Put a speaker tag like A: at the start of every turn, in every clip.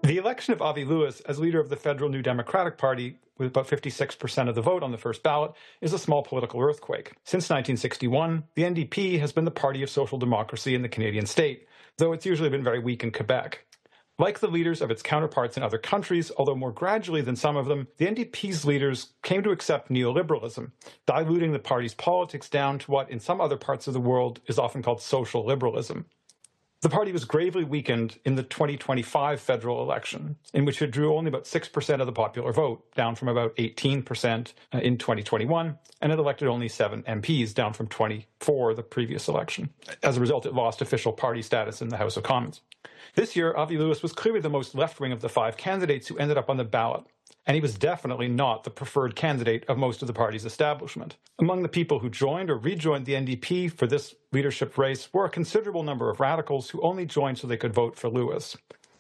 A: The election of Avi Lewis as leader of the federal New Democratic Party, with about 56% of the vote on the first ballot, is a small political earthquake. Since 1961, the NDP has been the party of social democracy in the Canadian state, though it's usually been very weak in Quebec. Like the leaders of its counterparts in other countries, although more gradually than some of them, the NDP's leaders came to accept neoliberalism, diluting the party's politics down to what in some other parts of the world is often called social liberalism. The party was gravely weakened in the 2025 federal election, in which it drew only about 6% of the popular vote, down from about 18% in 2021, and it elected only 7 MPs, down from 24 the previous election. As a result, it lost official party status in the House of Commons. This year, Avi Lewis was clearly the most left-wing of the 5 candidates who ended up on the ballot, and he was definitely not the preferred candidate of most of the party's establishment. Among the people who joined or rejoined the NDP for this leadership race were a considerable number of radicals who only joined so they could vote for Lewis.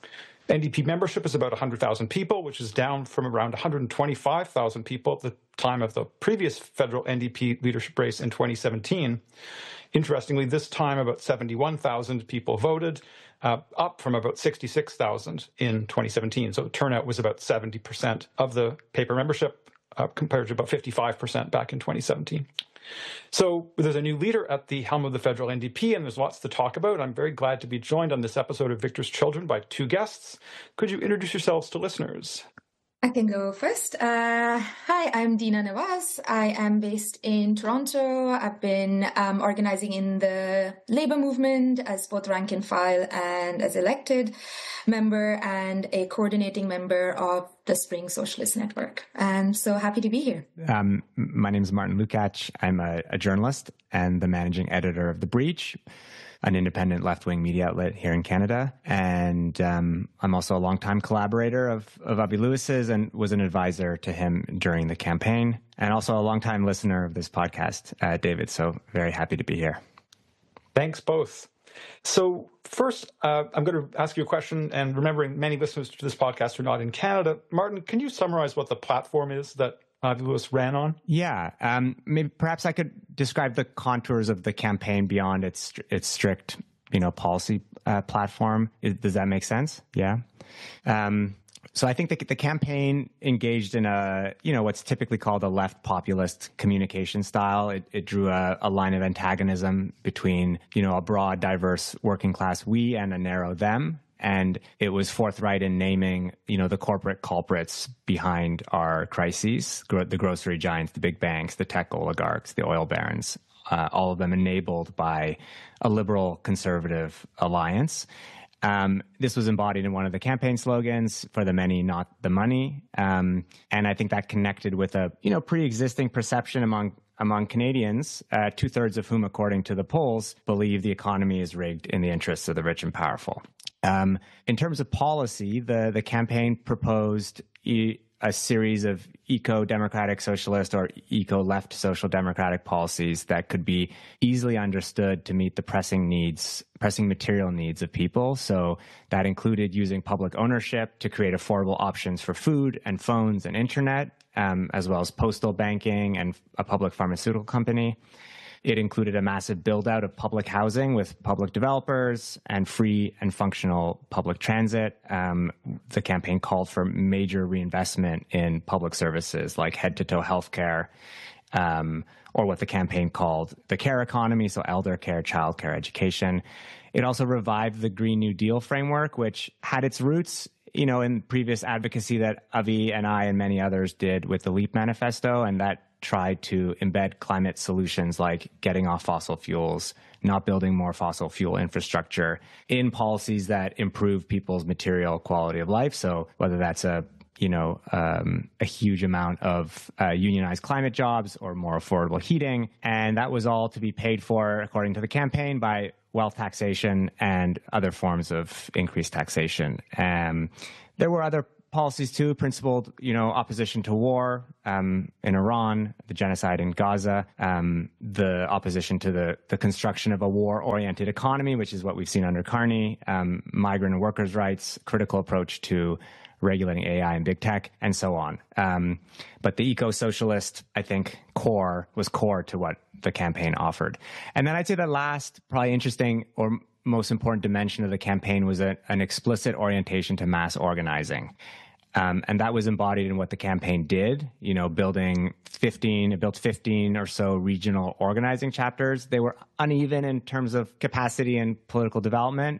A: NDP membership is about 100,000 people, which is down from around 125,000 people at the time of the previous federal NDP leadership race in 2017. Interestingly, this time about 71,000 people voted, up from about 66,000 in 2017. So the turnout was about 70% of the paper membership, compared to about 55% back in 2017. So there's a new leader at the helm of the federal NDP, and there's lots to talk about. I'm very glad to be joined on this episode of Victor's Children by 2 guests. Could you introduce yourselves to listeners?
B: I can go first. Hi, I'm Dina Nawaz. I am based in Toronto. I've been organizing in the Labour movement as both rank and file and as elected member and a coordinating member of the Spring Socialist Network. I'm so happy to be here.
C: My name is Martin Lukács. I'm a journalist and the managing editor of The Breach, an independent left-wing media outlet here in Canada. And I'm also a longtime collaborator of Avi Lewis's and was an advisor to him during the campaign, and also a longtime listener of this podcast, David. So very happy to be here.
A: Thanks both. So first, I'm going to ask you a question, and remembering many listeners to this podcast are not in Canada. Martin, can you summarize what the platform is that Avi Lewis ran on?
C: Yeah, maybe perhaps I could describe the contours of the campaign beyond its strict, policy platform. Does that make sense? Yeah. So I think the campaign engaged in what's typically called a left populist communication style. It drew a line of antagonism between, a broad, diverse working class we and a narrow them. And it was forthright in naming, the corporate culprits behind our crises, the grocery giants, the big banks, the tech oligarchs, the oil barons, all of them enabled by a liberal conservative alliance. This was embodied in one of the campaign slogans, "For the many, not the money." And I think that connected with a, pre-existing perception among Canadians, 2/3 of whom, according to the polls, believe the economy is rigged in the interests of the rich and powerful. In terms of policy, the campaign proposed a series of eco-democratic socialist or eco-left social democratic policies that could be easily understood to meet the pressing material needs of people. So that included using public ownership to create affordable options for food and phones and internet, as well as postal banking and a public pharmaceutical company. It included a massive build-out of public housing with public developers and free and functional public transit. The campaign called for major reinvestment in public services like head-to-toe healthcare, or what the campaign called the care economy, so elder care, child care, education. It also revived the Green New Deal framework, which had its roots in previous advocacy that Avi and I and many others did with the LEAP manifesto, and that tried to embed climate solutions like getting off fossil fuels, not building more fossil fuel infrastructure in policies that improve people's material quality of life. So whether that's a huge amount of unionized climate jobs or more affordable heating. And that was all to be paid for, according to the campaign, by wealth taxation and other forms of increased taxation. There were other policies too, principled, opposition to war in Iran, the genocide in Gaza, the opposition to the construction of a war-oriented economy, which is what we've seen under Carney, migrant and workers' rights, critical approach to regulating AI and big tech, and so on. But the eco-socialist, I think, was core to what the campaign offered. And then I'd say the last, probably interesting or most important dimension of the campaign was an explicit orientation to mass organizing. And that was embodied in what the campaign did, it built 15 or so regional organizing chapters. They were uneven in terms of capacity and political development,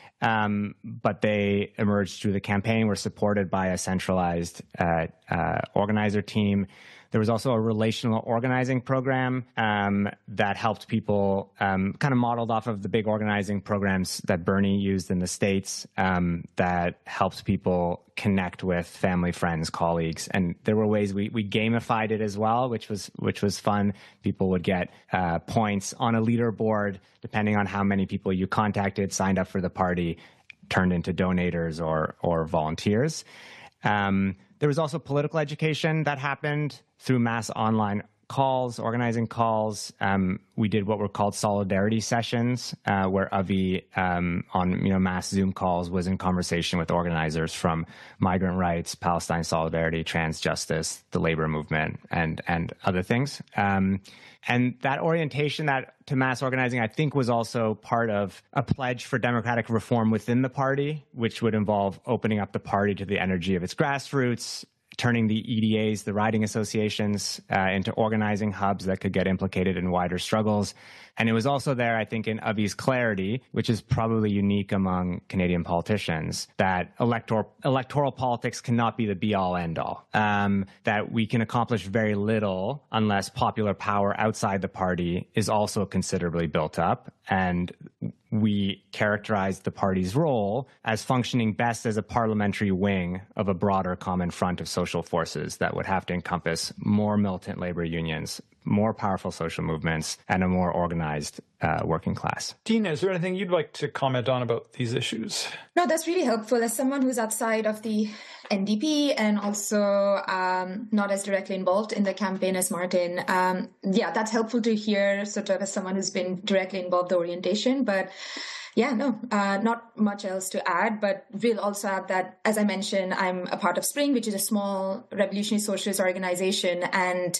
C: but they emerged through the campaign, were supported by a centralized organizer team. There was also a relational organizing program that helped people, kind of modeled off of the big organizing programs that Bernie used in the States, that helped people connect with family, friends, colleagues. And there were ways we gamified it as well, which was fun. People would get points on a leaderboard depending on how many people you contacted, signed up for the party, turned into donators or volunteers. There was also political education that happened through mass online calls, organizing calls. We did what were called solidarity sessions, where Avi on mass Zoom calls was in conversation with organizers from migrant rights, Palestine solidarity, trans justice, the labor movement, and other things. And that orientation to mass organizing, I think, was also part of a pledge for democratic reform within the party, which would involve opening up the party to the energy of its grassroots, turning the EDAs, the riding associations, into organizing hubs that could get implicated in wider struggles. And it was also there, I think, in Avi's clarity, which is probably unique among Canadian politicians, that electoral politics cannot be the be-all, end-all, that we can accomplish very little unless popular power outside the party is also considerably built up. And we characterized the party's role as functioning best as a parliamentary wing of a broader common front of social forces that would have to encompass more militant labor unions, more powerful social movements, and a more organized working class.
A: Dina, is there anything you'd like to comment on about these issues?
B: No, that's really helpful. As someone who's outside of the NDP and also not as directly involved in the campaign as Martin, that's helpful to hear sort of as someone who's been directly involved in the orientation. But not much else to add, but we'll also add that, as I mentioned, I'm a part of Spring, which is a small revolutionary socialist organization, and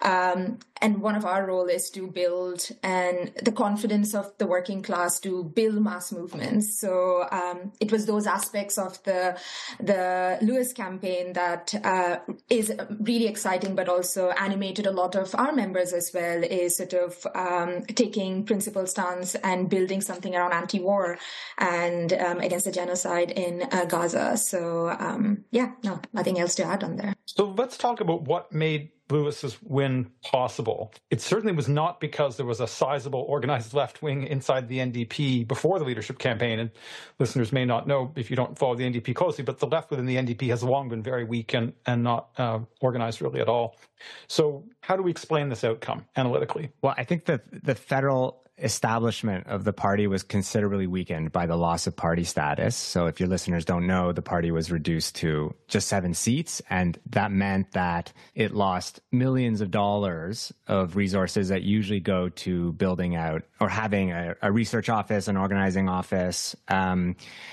B: one of our role is to build the confidence of the working class to build mass movements. So it was those aspects of the Lewis campaign that is really exciting, but also animated a lot of our members as well, is sort of taking principled stance and building something around anti-war and against the genocide in Gaza. So nothing else to add on there.
A: So let's talk about what made Lewis's win possible. It certainly was not because there was a sizable organized left wing inside the NDP before the leadership campaign. And listeners may not know if you don't follow the NDP closely, but the left within the NDP has long been very weak and not organized really at all. So how do we explain this outcome analytically?
C: Well, I think that the federal establishment of the party was considerably weakened by the loss of party status. So if your listeners don't know, the party was reduced to just 7 seats, and that meant that it lost millions of dollars of resources that usually go to building out or having a research office, an organizing office. And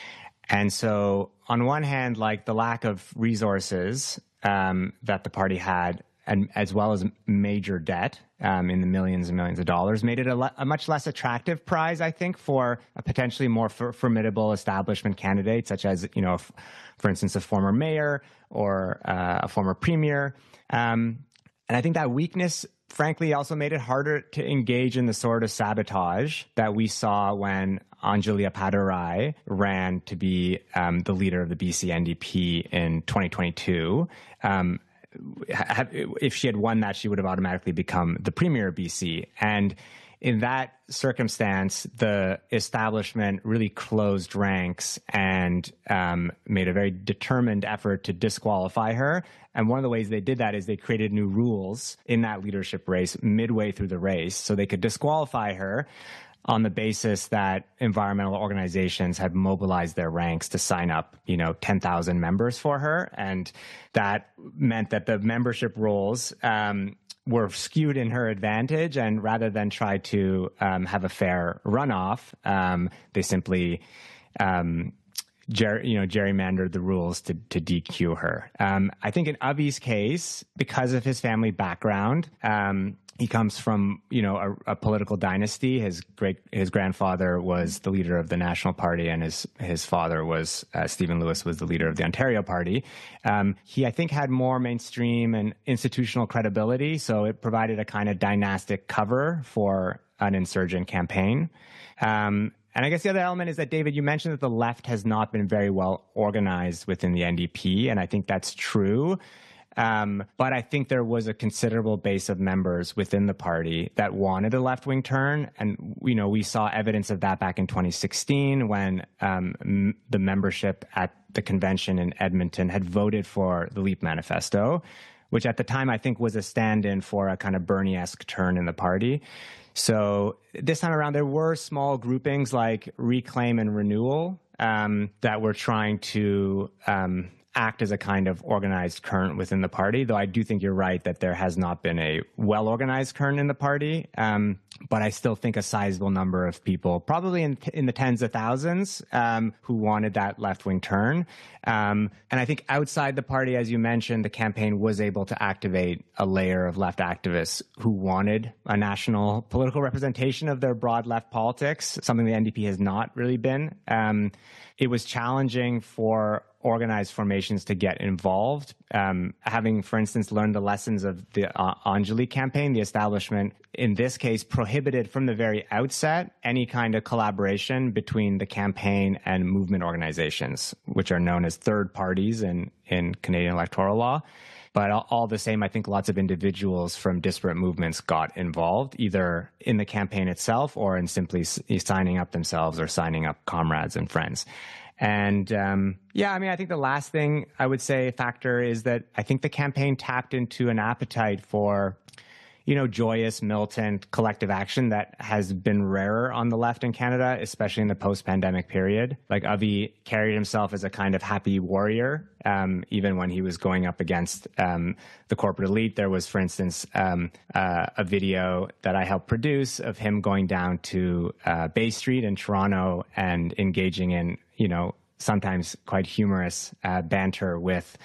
C: so on one hand, like the lack of resources that the party had, and as well as major debt in the millions and millions of dollars, made it a much less attractive prize, I think, for a potentially more formidable establishment candidate, such as, for instance, a former mayor or a former premier. And I think that weakness, frankly, also made it harder to engage in the sort of sabotage that we saw when Anjali Appadurai ran to be the leader of the BC NDP in 2022. If she had won that, she would have automatically become the premier of BC. And in that circumstance, the establishment really closed ranks and made a very determined effort to disqualify her. And one of the ways they did that is they created new rules in that leadership race midway through the race so they could disqualify her on the basis that environmental organizations had mobilized their ranks to sign up, 10,000 members for her. And that meant that the membership rolls were skewed in her advantage. And rather than try to have a fair runoff, they simply gerrymandered the rules to DQ her. I think in Avi's case, because of his family background, He comes from, a political dynasty. His grandfather was the leader of the National Party, and his father was Stephen Lewis, was the leader of the Ontario Party. He, I think, had more mainstream and institutional credibility, so it provided a kind of dynastic cover for an insurgent campaign. And I guess the other element is that, David, you mentioned that the left has not been very well organized within the NDP, and I think that's true. But I think there was a considerable base of members within the party that wanted a left-wing turn. And, we saw evidence of that back in 2016 when the membership at the convention in Edmonton had voted for the LEAP manifesto, which at the time I think was a stand-in for a kind of Bernie-esque turn in the party. So this time around, there were small groupings like Reclaim and Renewal that were trying to act as a kind of organized current within the party, though I do think you're right that there has not been a well-organized current in the party. But I still think a sizable number of people, probably in the tens of thousands, who wanted that left-wing turn. And I think outside the party, as you mentioned, the campaign was able to activate a layer of left activists who wanted a national political representation of their broad left politics, something the NDP has not really been. It was challenging for organized formations to get involved. Having, for instance, learned the lessons of the Anjali campaign, the establishment, in this case, prohibited from the very outset any kind of collaboration between the campaign and movement organizations, which are known as third parties in Canadian electoral law. But all the same, I think lots of individuals from disparate movements got involved, either in the campaign itself or in simply signing up themselves or signing up comrades and friends. And I think the last thing I would say factor is that I think the campaign tapped into an appetite for, joyous, militant collective action that has been rarer on the left in Canada, especially in the post-pandemic period. Like Avi carried himself as a kind of happy warrior, even when he was going up against the corporate elite. There was, for instance, a video that I helped produce of him going down to Bay Street in Toronto and engaging in, sometimes quite humorous banter with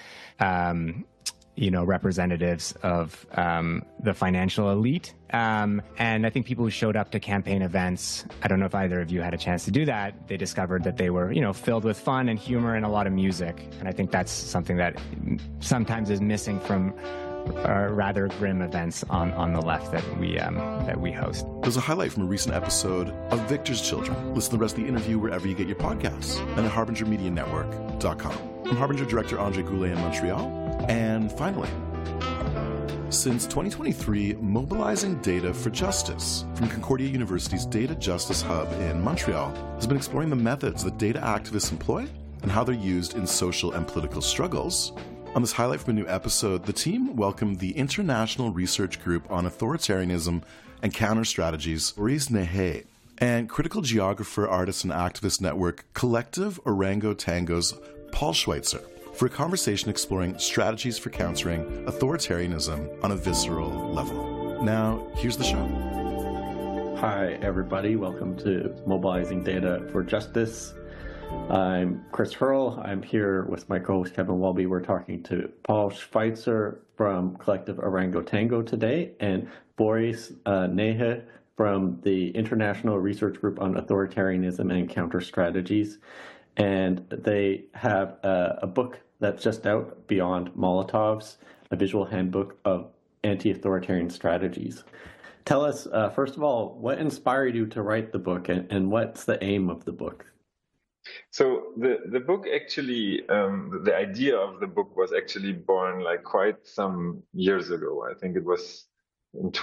C: representatives of the financial elite. And I think people who showed up to campaign events, I don't know if either of you had a chance to do that, they discovered that they were, filled with fun and humor and a lot of music. And I think that's something that sometimes is missing from rather grim events on the left that we host.
D: There's a highlight from a recent episode of Victor's Children. Listen to the rest of the interview wherever you get your podcasts and at HarbingerMediaNetwork.com. I'm Harbinger Director Andre Goulet in Montreal. And finally, since 2023, mobilizing data for justice from Concordia University's Data Justice Hub in Montreal has been exploring the methods that data activists employ and how they're used in social and political struggles. On this highlight from a new episode, the team welcomed the International Research Group on Authoritarianism and Counter-Strategies, Boris Nehe, and critical geographer, artist, and activist network Collective Orango Tango's Paul Schweitzer for a conversation exploring strategies for countering authoritarianism on a visceral level. Now, here's the show.
E: Hi, everybody. Welcome to Mobilizing Data for Justice. I'm Chris Hurl. I'm here with my co-host Kevin Welby. We're talking to Paul Schweitzer from Collective Orango Tango today and Boris Nehe from the International Research Group on Authoritarianism and Counter-Strategies. And they have a book that's just out, Beyond Molotovs, a visual handbook of anti-authoritarian strategies. Tell us, first of all, what inspired you to write the book and what's the aim of the book?
F: So the book actually, the idea of the book was actually born like quite some years ago. I think it was in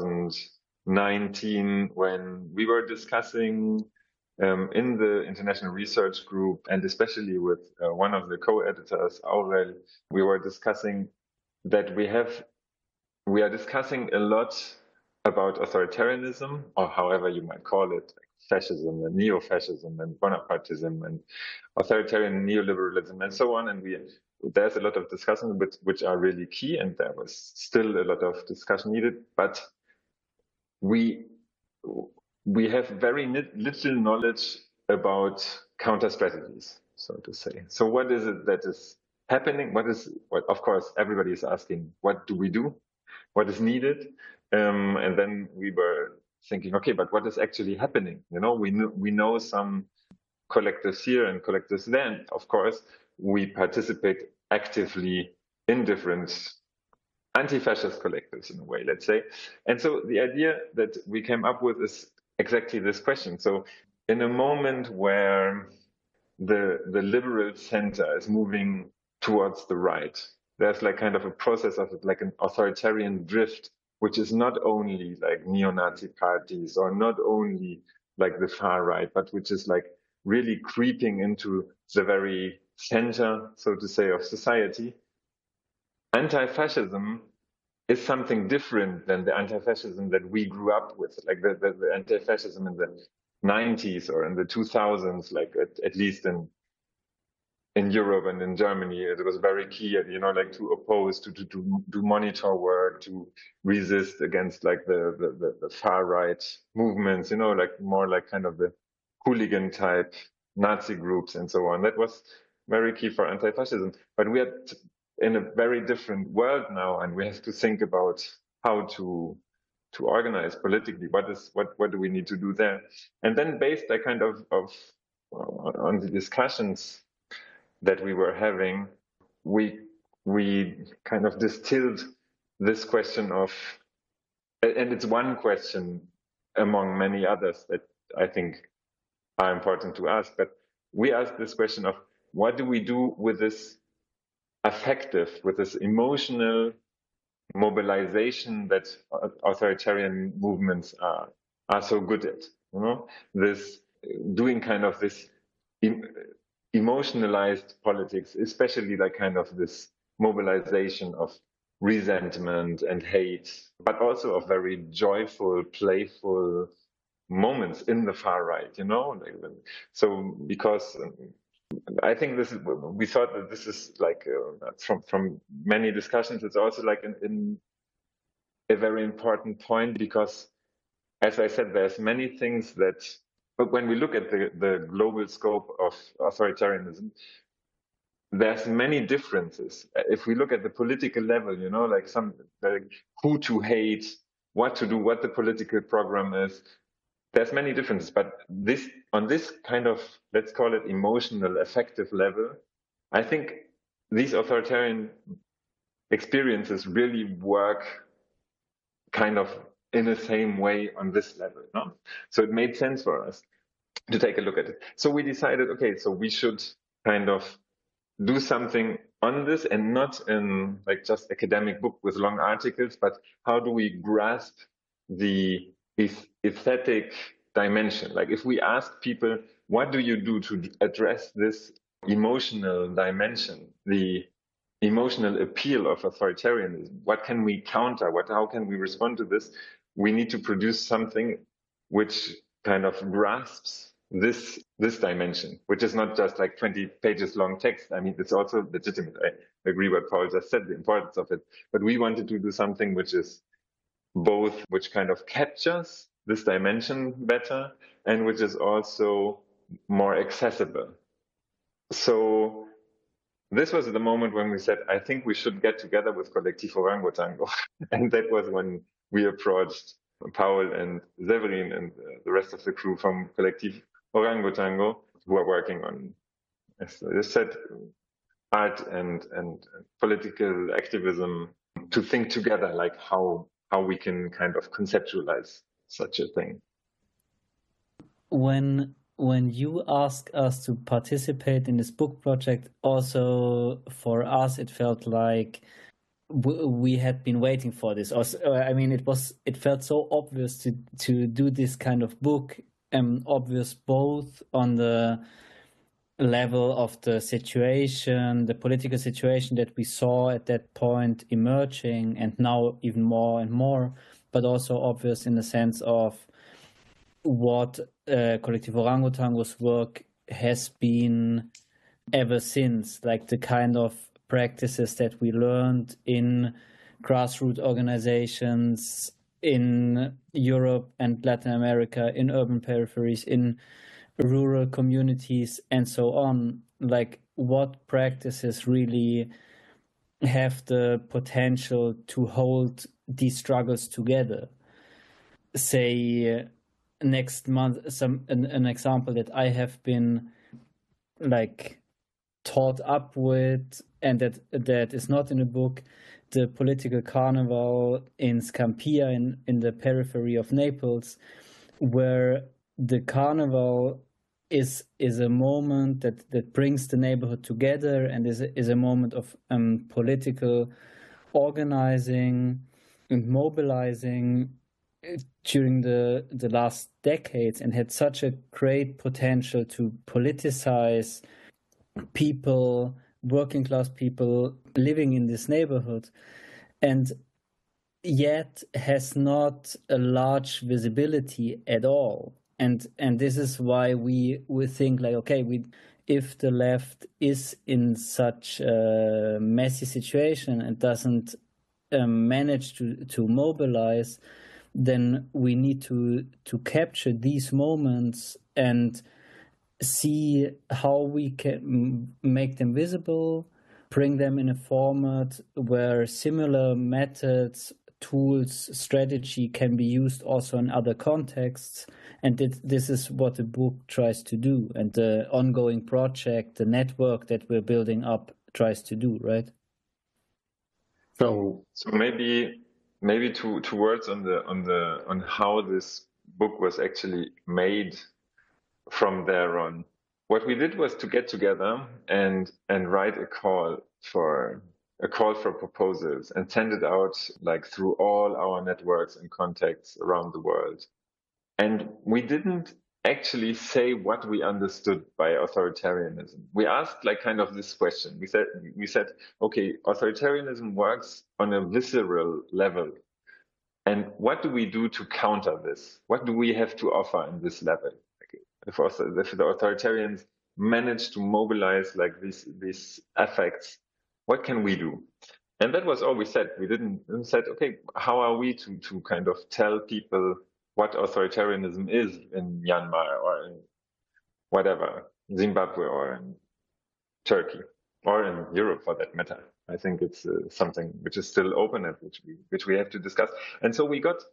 F: 2019 when we were discussing in the International Research Group, and especially with one of the co-editors, Aurel, we were discussing that we are discussing a lot about authoritarianism, or however you might call it, like fascism and neo-fascism and Bonapartism and authoritarian neoliberalism and so on. And there's a lot of discussion which are really key, and there was still a lot of discussion needed, but we have very little knowledge about counter strategies, so to say. So what is it that is happening? What of course everybody is asking, what do we do? What is needed? And then we were thinking, okay, but what is actually happening? We know some collectives here and collectives there. And of course, we participate actively in different anti-fascist collectives in a way, let's say. And so the idea that we came up with is exactly this question. So in a moment where the liberal center is moving towards the right, there's like kind of a process of like an authoritarian drift, which is not only like neo-Nazi parties or not only like the far right, but which is like really creeping into the very center, so to say, of society. Anti-fascism is something different than the anti-fascism that we grew up with, like the anti-fascism in the 90s or in the 2000s, like at least in Europe and in Germany. It was very key, like to oppose, to do monitor work, to resist against like the far right movements, like more like kind of the hooligan type Nazi groups and so on. That was very key for anti-fascism. But we are in a very different world now, and we have to think about how to organize politically. What do we need to do there? And then based on kind of on the discussions that we were having, we kind of distilled this question of, and it's one question among many others that I think are important to ask, but we asked this question of what do we do with this affective, with this emotional mobilization that authoritarian movements are so good at, this doing kind of this emotionalized politics, especially like kind of this mobilization of resentment and hate, but also of very joyful, playful moments in the far right, so because I think we thought that this is like from many discussions, it's also like in a very important point, because as I said, there's many things that, but when we look at the global scope of authoritarianism, there's many differences. If we look at the political level, like who to hate, what to do, what the political program is, there's many differences. But on this kind of, let's call it emotional, affective level, I think these authoritarian experiences really work kind of in the same way on this level. No? So it made sense for us to take a look at it. So we decided, okay, so we should kind of do something on this, and not in like just academic book with long articles, but how do we grasp the aesthetic dimension? Like if we ask people, what do you do to address this emotional dimension, the emotional appeal of authoritarianism? What can we counter? How can we respond to this? We need to produce something which kind of grasps this dimension, which is not just like 20 pages long text. I mean, it's also legitimate. I agree what Paul just said, the importance of it. But we wanted to do something which is both, which kind of captures this dimension better, and which is also more accessible. So this was the moment when we said, I think we should get together with Collectif Orangotango. And that was when we approached Paul and Severin and the rest of the crew from Collectif Orangotango, who are working on, as I said, art and political activism, to think together like how we can kind of conceptualize such a thing.
G: When you asked us to participate in this book project, also for us, it felt like we had been waiting for this. I mean, it felt so obvious to do this kind of book, obvious both on the level of the situation, the political situation that we saw at that point emerging, and now even more and more, but also obvious in the sense of what Collectif Orangotango's work has been ever since, like the kind of practices that we learned in grassroots organizations in Europe and Latin America, in urban peripheries, in rural communities, and so on. Like what practices really have the potential to hold these struggles together. Say next month, an example that I have been like taught up with, and that is not in the book, the political carnival in Scampia in the periphery of Naples, where the carnival is a moment that brings the neighborhood together and is a moment of political organizing and mobilizing during the last decades, and had such a great potential to politicize people, working class people living in this neighborhood, and yet has not a large visibility at all. And this is why we think like, okay, if the left is in such a messy situation and doesn't manage to mobilize, then we need to capture these moments and see how we can make them visible, bring them in a format where similar methods, tools, strategy can be used also in other contexts. And this is what the book tries to do, and the ongoing project, the network that we're building up tries to do, right?
F: So maybe two words on how this book was actually made from there on. What we did was to get together and write a call for proposals and send it out like through all our networks and contacts around the world. And we didn't actually say what we understood by authoritarianism. We asked like kind of this question. We said, okay, authoritarianism works on a visceral level. And what do we do to counter this? What do we have to offer in this level? If the authoritarians manage to mobilize like these affects, what can we do? And that was all we said. We said, okay, how are we to kind of tell people what authoritarianism is in Myanmar or in whatever, Zimbabwe or in Turkey or in Europe for that matter? I think it's something which is still open and which we have to discuss. And so we got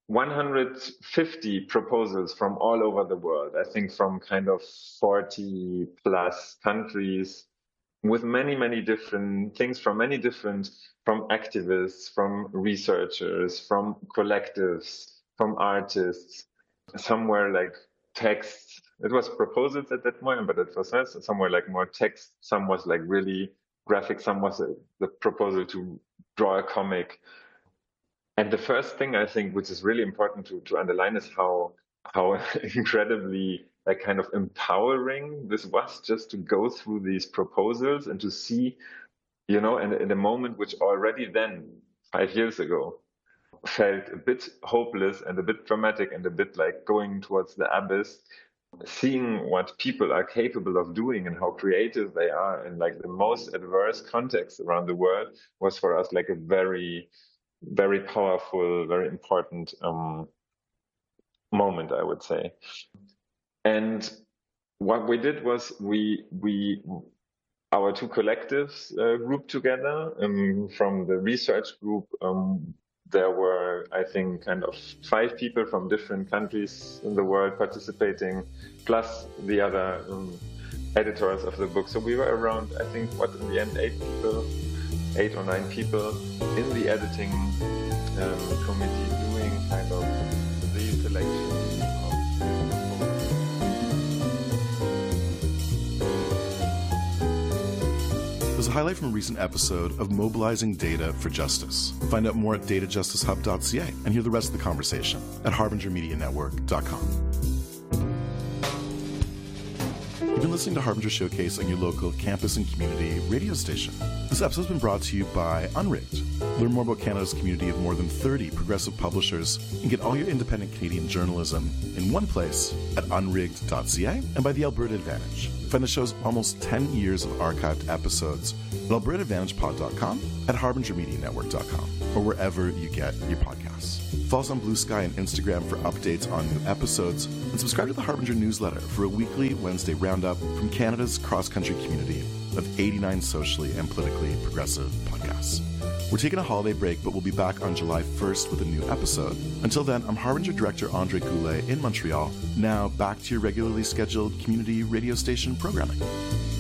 F: 150 proposals from all over the world, I think from kind of 40 plus countries, with many different things from activists, from researchers, from collectives, from artists, somewhere like text. It was proposals at that moment, but it was somewhere like more text. Some was like really graphic. Some was the proposal to draw a comic. And the first thing I think, which is really important to underline, is how incredibly like kind of empowering this was, just to go through these proposals and to see, you know, and in a moment which already then 5 years ago felt a bit hopeless and a bit dramatic and a bit like going towards the abyss, seeing what people are capable of doing and how creative they are in like the most adverse contexts around the world was for us like a very, very powerful, very important moment, I would say. And what we did was our two collectives grouped together. From the research group, there were, I think, kind of 5 people from different countries in the world participating, plus the other editors of the book. So we were around, I think, in the end, 8 or 9 people in the editing committee doing kind of the selection.
D: There's a highlight from a recent episode of Mobilizing Data for Justice. Find out more at datajusticehub.ca and hear the rest of the conversation at harbingermedianetwork.com. You've been listening to Harbinger Showcase on your local campus and community radio station. This episode's been brought to you by Unrigged. Learn more about Canada's community of more than 30 progressive publishers and get all your independent Canadian journalism in one place at unrigged.ca and by the Alberta Advantage. Find the show's almost 10 years of archived episodes at albertaadvantagepod.com, at harbingermedianetwork.com, or wherever you get your podcasts. Follow us on Blue Sky and Instagram for updates on new episodes, and subscribe to the Harbinger newsletter for a weekly Wednesday roundup from Canada's cross-country community of 89 socially and politically progressive podcasts. We're taking a holiday break, but we'll be back on July 1st with a new episode. Until then, I'm Harbinger Director Andre Goulet in Montreal. Now, back to your regularly scheduled community radio station programming.